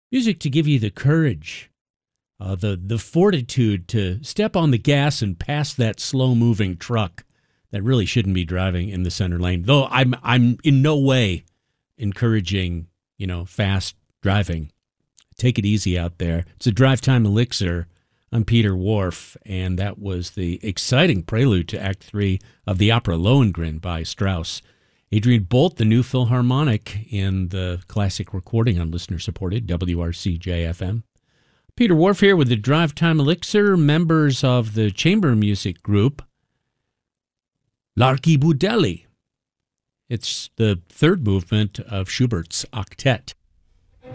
Music to give you the courage, the fortitude to step on the gas and pass that slow-moving truck that really shouldn't be driving in the center lane. Though I'm in no way encouraging, fast driving. Take it easy out there. It's a Drive Time Elixir. I'm Peter Whorf, and that was the exciting prelude to Act 3 of the opera Lohengrin by Strauss. Adrian Bolt, the new Philharmonic in the classic recording on listener-supported WRCJ-FM. Peter Whorf here with the Drive Time Elixir, members of the chamber music group L'Archibudelli. It's the third movement of Schubert's octet.